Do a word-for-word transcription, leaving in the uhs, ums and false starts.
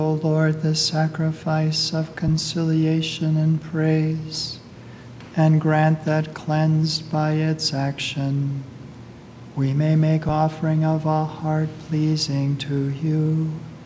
O Lord, the sacrifice of conciliation and praise, and grant that, cleansed by its action, we may make offering of a heart pleasing to you.